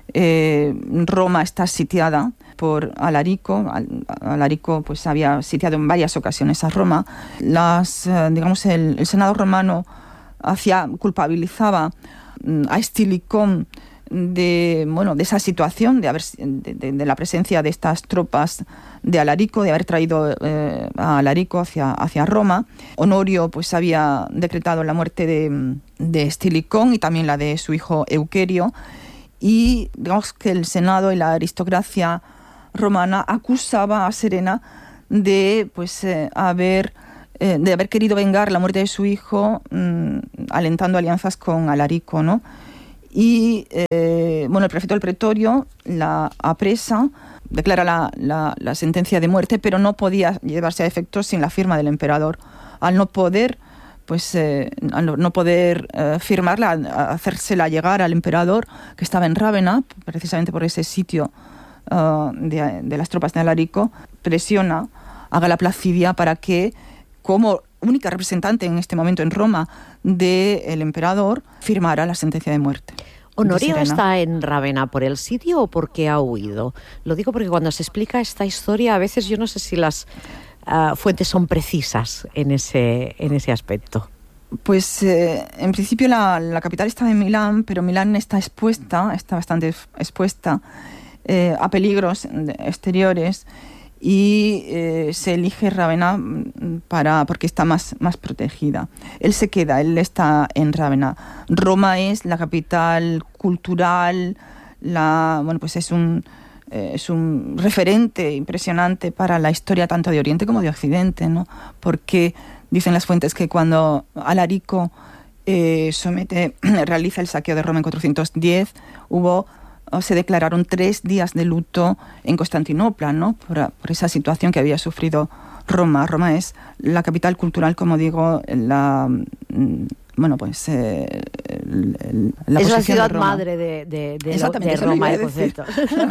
eh, Roma está sitiada por Alarico. Alarico pues había sitiado en varias ocasiones a Roma. Las, eh, digamos, el, el Senado romano hacía, culpabilizaba a Estilicón de, bueno, de esa situación, de, haber, de, de, de la presencia de estas tropas de Alarico, de haber traído eh, a Alarico hacia, hacia Roma. Honorio pues había decretado la muerte de, de Estilicón y también la de su hijo Euquerio, y digamos que el Senado y la aristocracia romana acusaba a Serena de pues eh, haber eh, de haber querido vengar la muerte de su hijo, mmm, alentando alianzas con Alarico, ¿no? Y eh, bueno, el prefecto del pretorio la apresa, declara la, la, la sentencia de muerte, pero no podía llevarse a efecto sin la firma del emperador. Al no poder, pues, eh, al no poder eh, firmarla, hacérsela llegar al emperador, que estaba en Rávena, precisamente por ese sitio uh, de, de las tropas de Alarico, presiona a Gala Placidia para que, como única representante en este momento en Roma del emperador, firmara la sentencia de muerte. ¿Honorio está en Rávena por el sitio o porque ha huido? Lo digo porque cuando se explica esta historia, a veces yo no sé si las uh, fuentes son precisas en ese, en ese aspecto. Pues eh, en principio la, la capital estaba en Milán, pero Milán está expuesta, está bastante expuesta eh, a peligros exteriores, y eh, se elige Rávena para, porque está más, más protegida. Él se queda, él está en Rávena. Roma es la capital cultural, la, bueno, pues es un, eh, es un referente impresionante para la historia tanto de Oriente como de Occidente, ¿no? Porque dicen las fuentes que cuando Alarico eh, somete, realiza el saqueo de Roma en cuatrocientos diez, hubo... se declararon tres días de luto en Constantinopla, ¿no? Por, por esa situación que había sufrido Roma. Roma es la capital cultural, como digo, la, bueno, pues eh, el, el, la es la ciudad de madre de, de, de, Exactamente, de Roma, el concepto.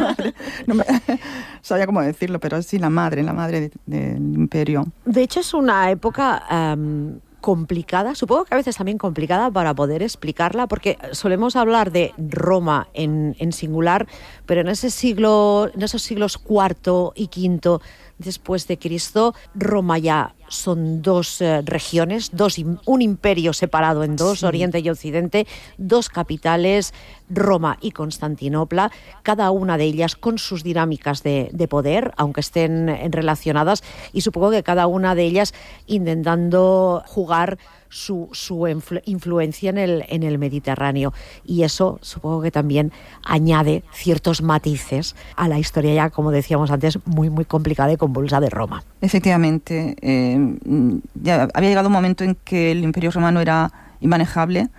No me sabía cómo decirlo, pero sí, la madre, la madre de, del imperio. De hecho, es una época Um... complicada, supongo que a veces también complicada para poder explicarla, porque solemos hablar de Roma en, en singular, pero en ese siglo, en esos siglos cuarto y quinto después de Cristo, Roma ya son dos eh, regiones, dos, un imperio separado en dos, sí. Oriente y Occidente, dos capitales, Roma y Constantinopla, cada una de ellas con sus dinámicas de, de poder, aunque estén relacionadas, y supongo que cada una de ellas intentando jugar su, su influ- influencia en el, en el Mediterráneo. Y eso supongo que también añade ciertos matices a la historia ya, como decíamos antes, muy, muy complicada y convulsa de Roma. Efectivamente, eh, ya había llegado un momento en que el Imperio Romano era inmanejable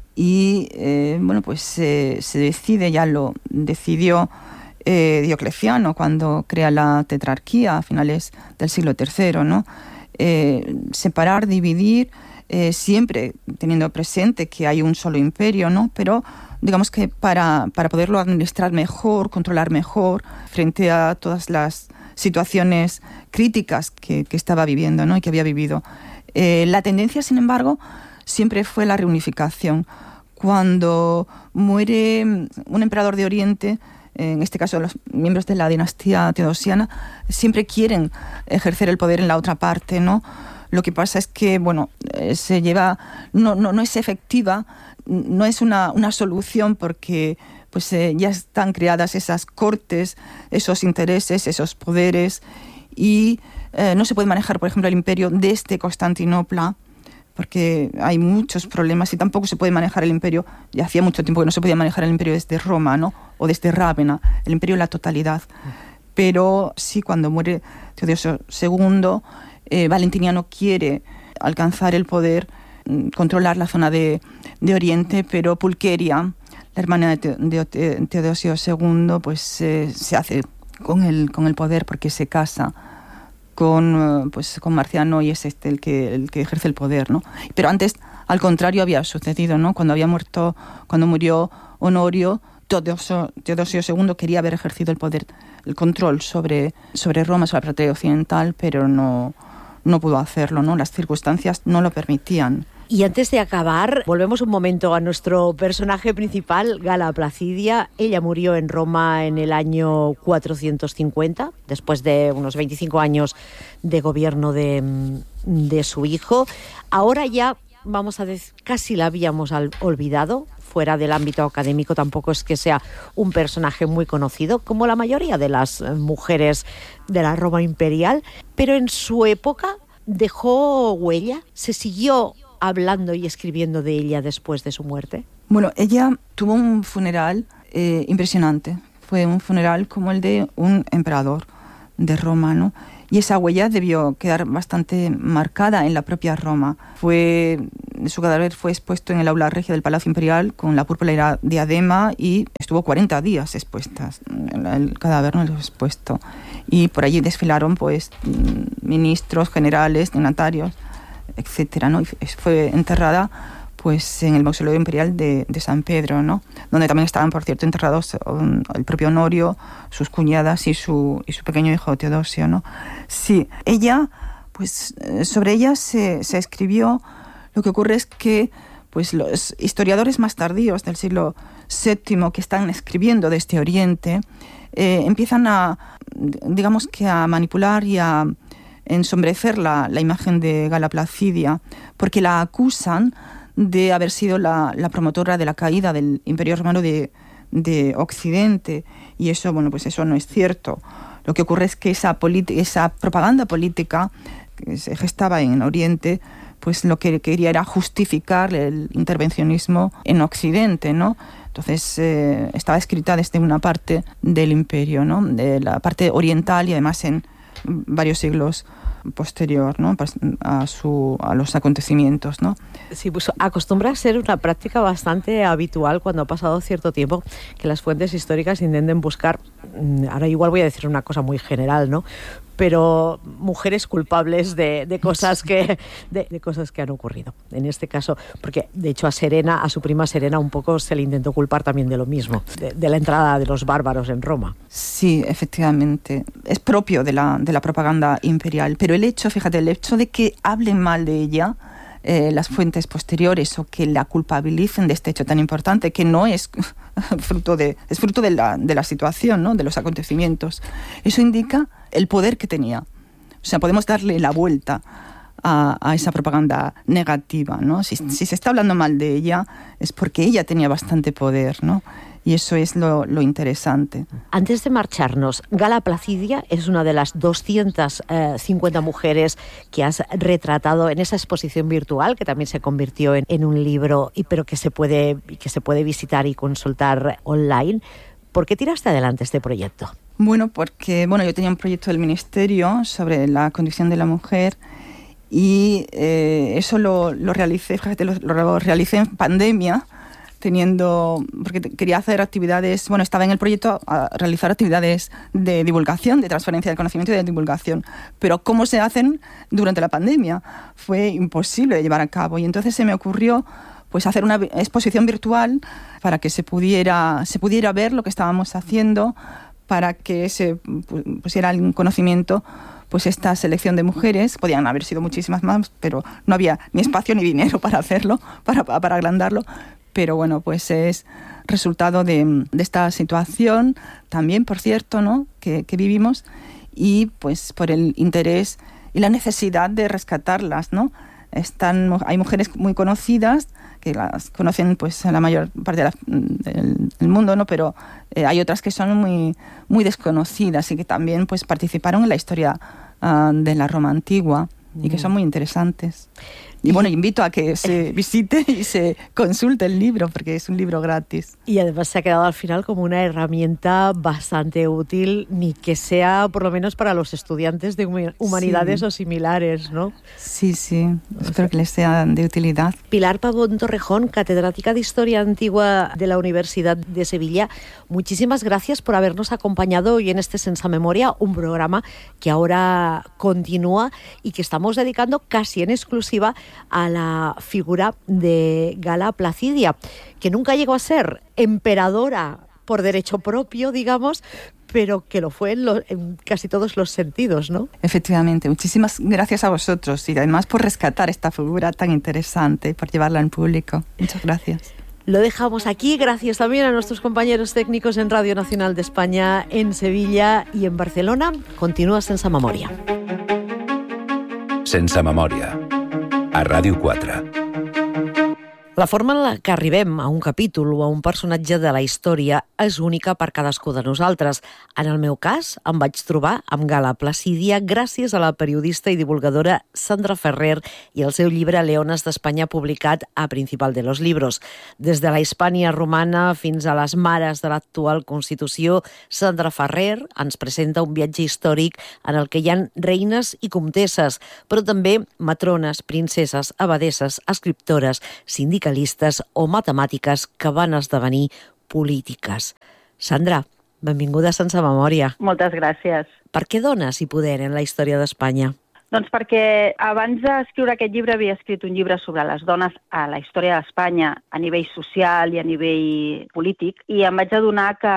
y, eh, bueno, pues eh, se decide, ya lo decidió eh, Diocleciano cuando crea la tetrarquía a finales del siglo tercero, ¿no? Eh, separar, dividir, Eh, siempre teniendo presente que hay un solo imperio, ¿no? Pero digamos que para, para poderlo administrar mejor, controlar mejor, frente a todas las situaciones críticas que, que estaba viviendo, ¿no? Y que había vivido. Eh, la tendencia, sin embargo, siempre fue la reunificación. Cuando muere un emperador de Oriente, en este caso los miembros de la dinastía teodosiana, siempre quieren ejercer el poder en la otra parte, ¿no? Lo que pasa es que, bueno, eh, se lleva, no, no, no es efectiva, no es una, una solución porque pues eh, ya están creadas esas cortes, esos intereses, esos poderes, y eh, no se puede manejar, por ejemplo, el imperio desde Constantinopla, porque hay muchos problemas, y tampoco se puede manejar el imperio, ya hacía mucho tiempo que no se podía manejar el imperio desde Roma, ¿no? O desde Rávena, el imperio en la totalidad. Pero sí, cuando muere Teodosio segundo, Eh, Valentiniano quiere alcanzar el poder, controlar la zona de, de Oriente, pero Pulqueria, la hermana de, de, de Teodosio segundo, pues eh, se hace con el, con el poder porque se casa con, pues, con Marciano y es este el que, el que ejerce el poder, ¿no? Pero antes, al contrario, había sucedido, ¿no? Cuando había muerto, cuando murió Honorio, Teodosio, Teodosio segundo quería haber ejercido el poder, el control sobre, sobre Roma, sobre la parte occidental, pero no... no pudo hacerlo, ¿no? Las circunstancias no lo permitían. Y antes de acabar, volvemos un momento a nuestro personaje principal, Gala Placidia. Ella murió en Roma en el año cuatrocientos cincuenta, después de unos veinticinco años de gobierno de, de su hijo. Ahora ya, vamos a decir, casi la habíamos olvidado. fuera del ámbito académico tampoco es que sea un personaje muy conocido, como la mayoría de las mujeres de la Roma imperial, pero en su época dejó huella, se siguió hablando y escribiendo de ella después de su muerte. Bueno, ella tuvo un funeral eh, impresionante. Fue un funeral como el de un emperador de Roma, ¿no? Y esa huella debió quedar bastante marcada en la propia Roma. Fue, su cadáver fue expuesto en el aula regia del Palacio Imperial con la púrpura diadema y estuvo cuarenta días expuestas, el cadáver no expuesto. Y por allí desfilaron pues ministros, generales, dignatarios, etcétera, ¿no? Y fue enterrada pues en el mausoleo imperial de, de San Pedro, ¿no? Donde también estaban, por cierto, enterrados um, el propio Honorio, sus cuñadas y su, y su pequeño hijo Teodosio, ¿no? Sí, ella, pues sobre ella se, se escribió. Lo que ocurre es que pues los historiadores más tardíos del siglo séptimo que están escribiendo de este Oriente eh, empiezan a, digamos que a manipular y a ensombrecer la, la imagen de Gala Placidia, porque la acusan de haber sido la, la promotora de la caída del Imperio Romano de, de Occidente, y eso, bueno, pues eso no es cierto. Lo que ocurre es que esa, esa propaganda política que se gestaba en Oriente, pues lo que quería era justificar el intervencionismo en Occidente, ¿no? Entonces eh, estaba escrita desde una parte del imperio, ¿no? De la parte oriental y además en varios siglos posterior, ¿no? a, su, a los acontecimientos, ¿no? Sí, pues acostumbra a ser una práctica bastante habitual cuando ha pasado cierto tiempo que las fuentes históricas intenten buscar, ahora igual voy a decir una cosa muy general, ¿no? Pero mujeres culpables de, de cosas que de, de cosas que han ocurrido. En este caso, porque de hecho a Serena, a su prima Serena, un poco se le intentó culpar también de lo mismo, de, de la entrada de los bárbaros en Roma. Sí, efectivamente. Es propio de la, de la propaganda imperial. Pero el hecho, fíjate, el hecho de que hablen mal de ella eh, las fuentes posteriores o que la culpabilicen de este hecho tan importante, que no es fruto de, es fruto de la, de la situación, ¿no? De los acontecimientos. Eso indica el poder que tenía. O sea, podemos darle la vuelta a, a esa propaganda negativa, ¿no? Si, si se está hablando mal de ella, es porque ella tenía bastante poder, ¿no? Y eso es lo, lo interesante. Antes de marcharnos, Gala Placidia es una de las doscientas cincuenta mujeres que has retratado en esa exposición virtual, que también se convirtió en, en un libro, y, pero que se, puede, que se puede visitar y consultar online. ¿Por qué tiraste adelante este proyecto? Bueno, porque bueno, yo tenía un proyecto del Ministerio sobre la condición de la mujer y eh, eso lo, lo realicé, fíjate, lo, lo realicé en pandemia, teniendo, porque quería hacer actividades, bueno, estaba en el proyecto a realizar actividades de divulgación, de transferencia del conocimiento y de divulgación, pero ¿cómo se hacen durante la pandemia? Fue imposible de llevar a cabo y entonces se me ocurrió pues hacer una exposición virtual para que se pudiera, se pudiera ver lo que estábamos haciendo, para que se pusiera en conocimiento pues esta selección de mujeres. Podían haber sido muchísimas más, pero no había ni espacio ni dinero para hacerlo, para, para agrandarlo. Pero bueno, pues es resultado de, de esta situación también, por cierto, ¿no? que, que vivimos, y pues por el interés y la necesidad de rescatarlas, ¿no? Están, hay mujeres muy conocidas que las conocen pues la mayor parte de la, del, del mundo, ¿no? Pero eh, hay otras que son muy, muy desconocidas y que también pues participaron en la historia uh, de la Roma antigua y que son muy interesantes. Y bueno, invito a que se visite y se consulte el libro, porque es un libro gratis. Y además se ha quedado al final como una herramienta bastante útil, ni que sea por lo menos para los estudiantes de humanidades sí. o similares, ¿no? Sí, sí, espero que les sea de utilidad. Pilar Pavón Torrejón, catedrática de Historia Antigua de la Universidad de Sevilla, muchísimas gracias por habernos acompañado hoy en este Sense Memoria, un programa que ahora continúa y que estamos dedicando casi en exclusiva a la figura de Gala Placidia, que nunca llegó a ser emperadora por derecho propio, digamos, pero que lo fue en, lo, en casi todos los sentidos, ¿no? Efectivamente. Muchísimas gracias a vosotros y además por rescatar esta figura tan interesante, por llevarla en público. Muchas gracias. Lo dejamos aquí, gracias también a nuestros compañeros técnicos en Radio Nacional de España, en Sevilla y en Barcelona. Continúa Sense Memoria. Sense Memòria, a Ràdio quatre. La forma en la que arribem a un capítol o a un personatge de la història és única per cadascú de nosaltres. En el meu cas, em vaig trobar amb Gala Placídia gràcies a la periodista i divulgadora Sandra Ferrer i el seu llibre Leones d'Espanya publicat a Principal de los Libros. Des de la Hispània romana fins a les mares de l'actual Constitució, Sandra Ferrer ens presenta un viatge històric en el que hi ha reines i comtesses, però també matrones, princeses, abadesses, escriptores, sindicalistes o matemàtiques que van esdevenir polítiques. Sandra, benvinguda a Sense Memòria. Moltes gràcies. Per què dones i poder en la història d'Espanya? Doncs perquè abans d'escriure aquest llibre havia escrit un llibre sobre les dones a la història d'Espanya a nivell social i a nivell polític, i em vaig adonar que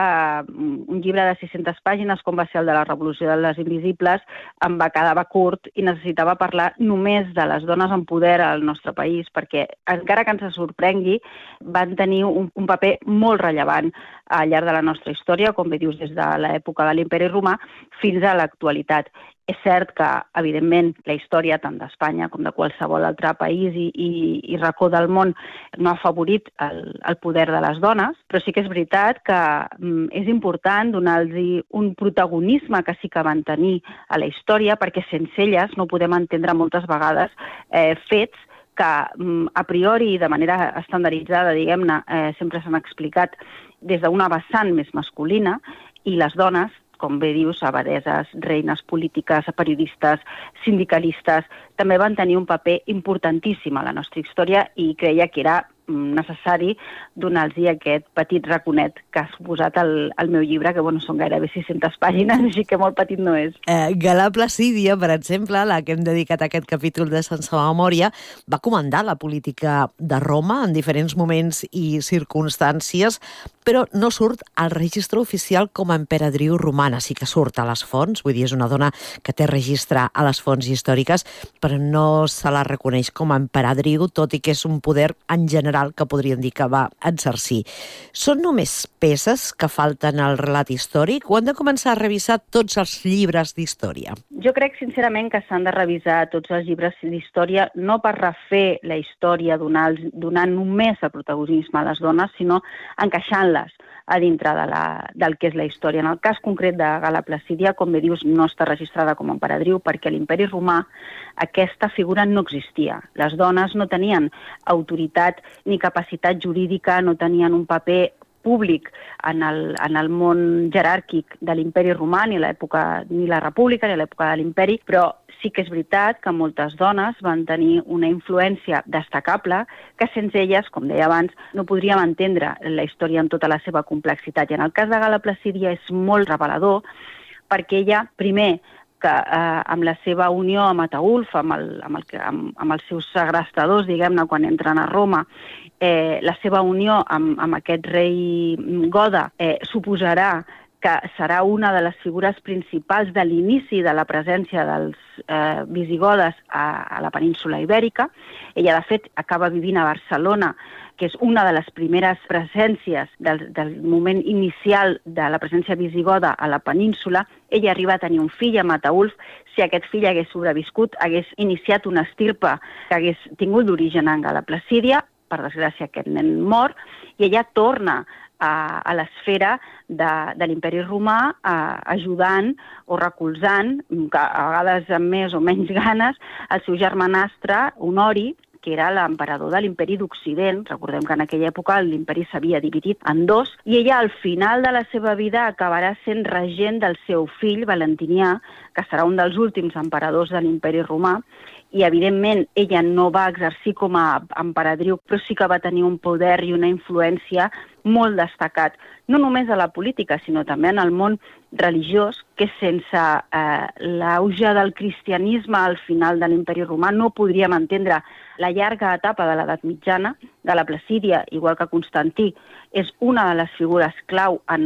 un llibre de sis-centes pàgines, com va ser el de la Revolució de les Invisibles, em va quedar curt i necessitava parlar només de les dones en poder al nostre país, perquè encara que ens sorprengui, van tenir un, un paper molt rellevant al llarg de la nostra història, com bé dius, des de l'època de l'Imperi Romà fins a l'actualitat. És cert que, evidentment, la història tant d'Espanya com de qualsevol altre país i, i, i racó del món no ha afavorit el, el poder de les dones, però sí que és veritat que mm, és important donar-los un protagonisme que sí que van tenir a la història, perquè sense elles no podem entendre moltes vegades eh, fets que mm, a priori, de manera estandarditzada, diguem-ne, eh, sempre s'han explicat des d'una vessant més masculina, i les dones, com bé dius, abadeses, reines polítiques, periodistes, sindicalistes, també van tenir un paper importantíssim a la nostra història i creia que era necessari donar-los aquest petit raconet que ha suposat el, el meu llibre, que bueno, són gairebé sis-centes pàgines, així que molt petit no és. Eh, Gala Placídia, per exemple, la que hem dedicat a aquest capítol de Sense Memòria, va comandar la política de Roma en diferents moments i circumstàncies, però no surt al registre oficial com a emperadriu romana. Sí que surt a les fonts, vull dir, és una dona que té registre a les fonts històriques, però no se la reconeix com a emperadriu, tot i que és un poder en general que podríem dir que va exercir. Són només peces que falten al relat històric o han de començar a revisar tots els llibres d'història? Jo crec sincerament que s'han de revisar tots els llibres d'història, no per refer la història donant, donant només el protagonisme a les dones, sinó encaixant-les a dintre de la, del que és la història. En el cas concret de Gala Placídia, com bé dius, no està registrada com a emperadriu perquè a l'Imperi Romà aquesta figura no existia. Les dones no tenien autoritat ni capacitat jurídica, no tenien un paper públic en el, en el món jeràrquic de l'Imperi Romà, ni l'època ni la República, ni l'època de l'Imperi, però sí que és veritat que moltes dones van tenir una influència destacable que sense elles, com deia abans, no podríem entendre la història en tota la seva complexitat. I en el cas de Gala Placídia és molt revelador perquè ella, primer, que eh, amb la seva unió amb Ataulf, amb, el, amb, el, amb, amb els seus segrestadors, diguem-ne, quan entren a Roma, eh, la seva unió amb, amb aquest rei Goda eh, suposarà que serà una de les figures principals de l'inici de la presència dels eh, visigodes a, a la península Ibèrica. Ella, de fet, acaba vivint a Barcelona, que és una de les primeres presències del, del moment inicial de la presència visigoda a la península. Ella arriba a tenir un fill amb Ataulf. Si aquest fill hagués sobreviscut, hagués iniciat una estirpe que hagués tingut d'origen en Gala Placídia. Per desgràcia, aquest nen mor, i ella torna a, a l'esfera de, de l'Imperi Romà, a, ajudant o recolzant, a vegades amb més o menys ganes, el seu germanastre, Honori, que era l'emperador de l'Imperi d'Occident. Recordem que en aquella època l'Imperi s'havia dividit en dos, i ella al final de la seva vida acabarà sent regent del seu fill, Valentinià, que serà un dels últims emperadors de l'Imperi Romà, i evidentment ella no va exercir com a emperadriu, però sí que va tenir un poder i una influència molt destacat, no només a la política, sinó també en el món religiós, que sense eh, l'auge del cristianisme al final de l'Imperi Romà no podríem entendre la llarga etapa de l'edat mitjana. De la Placídia, igual que Constantí, és una de les figures clau en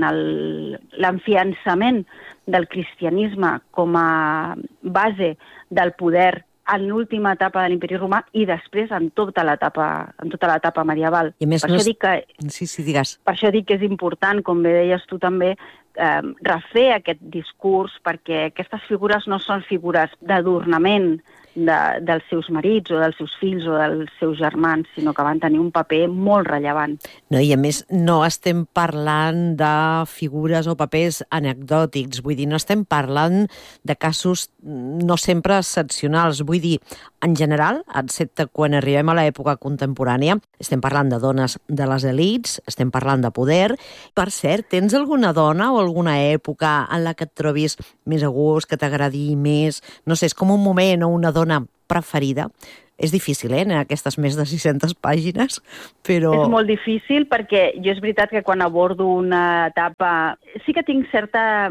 l'enfiançament del cristianisme com a base del poder en l'última etapa de l'Imperi Romà i després en tota l'etapa en tota l'etapa medieval. I més per, no això és... dic que, sí, sí, digues. per això dic que és important, com bé deies tu també, eh, refer aquest discurs, perquè aquestes figures no són figures d'adornament de, dels seus marits o dels seus fills o dels seus germans, sinó que van tenir un paper molt rellevant. No, i a més no estem parlant de figures o papers anecdòtics, vull dir, no estem parlant de casos no sempre excepcionals, vull dir, en general, excepte quan arribem a l'època contemporània, estem parlant de dones de les elits, estem parlant de poder. Per cert, tens alguna dona o alguna època en la que et trobis més a gust, que t'agradi més? No sé, és com un moment o una dona preferida. És difícil, eh, en aquestes més de sis-centes pàgines, però... És molt difícil perquè jo és veritat que quan abordo una etapa... Sí que tinc certa,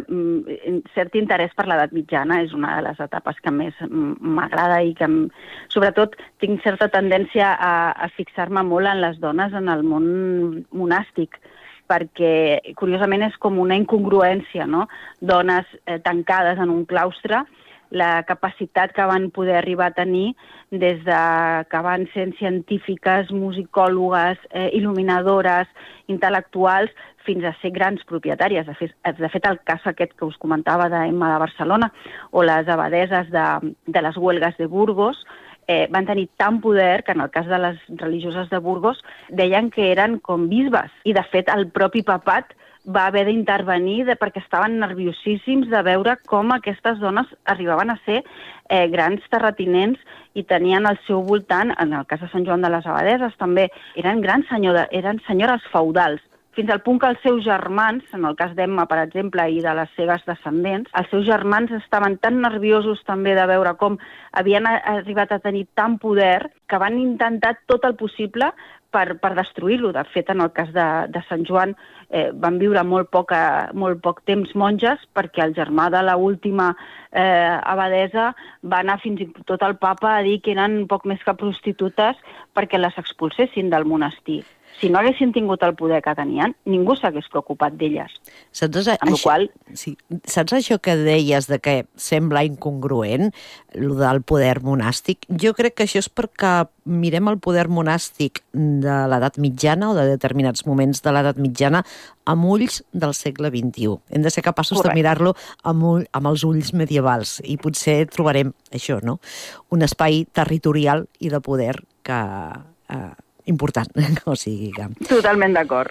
cert interès per l'edat mitjana, és una de les etapes que més m'agrada i que, sobretot, tinc certa tendència a, a fixar-me molt en les dones en el món monàstic, perquè, curiosament, és com una incongruència, no? Dones eh, tancades en un claustre, la capacitat que van poder arribar a tenir des de que van sent científiques, musicòlogues, eh, il·luminadores, intel·lectuals, fins a ser grans propietàries. De fet, de fet, el cas aquest que us comentava d'Emma de Barcelona o les abadeses de, de les huelgues de Burgos, eh, van tenir tant poder que en el cas de les religioses de Burgos deien que eren com bisbes. I, de fet, el propi papat va haver d'intervenir de, perquè estaven nerviosíssims de veure com aquestes dones arribaven a ser eh, grans terratinents i tenien al seu voltant, en el cas de Sant Joan de les Abadeses també, eren grans senyores, eren senyores feudals, fins al punt que els seus germans, en el cas d'Emma, per exemple, i de les seves descendents, els seus germans estaven tan nerviosos també de veure com havien arribat a tenir tant poder que van intentar tot el possible per, per destruir-lo. De fet, en el cas de, de Sant Joan, eh, van viure molt, poca, molt poc temps monges perquè el germà de l'última eh, abadesa va anar fins i tot al papa a dir que eren poc més que prostitutes perquè les expulsessin del monestir. Si no haguessin tingut el poder que tenien, ningú s'hagués preocupat d'elles. Saps, amb això, qual... sí, saps això que deies de que sembla incongruent, el del poder monàstic? Jo crec que això és perquè mirem el poder monàstic de l'edat mitjana o de determinats moments de l'edat mitjana amb ulls del segle vint-i-u. Hem de ser capaços Correcte. de mirar-lo amb, ull, amb els ulls medievals i potser trobarem això, no? Un espai territorial i de poder que... Eh, important, o sigui que... Totalment d'acord.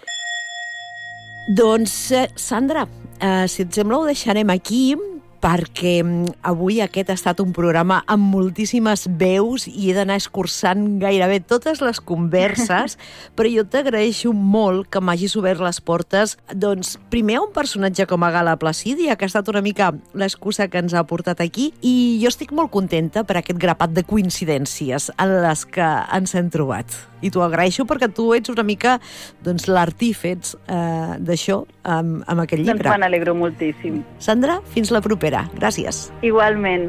Doncs, eh, Sandra, eh, si et sembla ho deixarem aquí, perquè avui aquest ha estat un programa amb moltíssimes veus i he d'anar escurçant gairebé totes les converses, però jo t'agraeixo molt que m'hagis obert les portes, doncs, primer a un personatge com a Gala Placídia, que ha estat una mica l'excusa que ens ha portat aquí, i jo estic molt contenta per aquest grapat de coincidències en les que ens hem trobat. I t'ho agraeixo perquè tu ets una mica doncs, l'artífex eh, d'això amb, amb aquest llibre. Doncs me n'alegro moltíssim. Sandra, fins la propera. Gràcies. Igualment.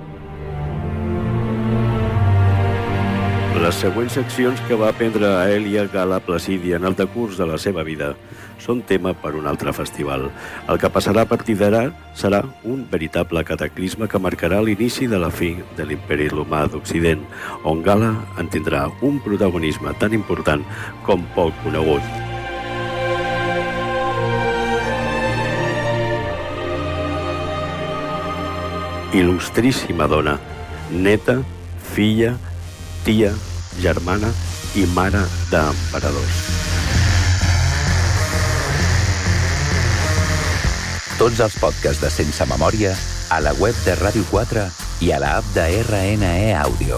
Les següents accions que va aprendre a Èlia Gala Placídia en el decurs de la seva vida són tema per un altre festival. El que passarà a partir d'ara serà un veritable cataclisme que marcarà l'inici de la fi de l'imperi romà d'Occident, on Gala en tindrà un protagonisme tan important com poc conegut. Il·lustríssima dona, neta, filla, tia, germana i mare d'emperadors. Tots els podcasts de Sense Memòria a la web de Ràdio quatre i a l'app de R N E Àudio.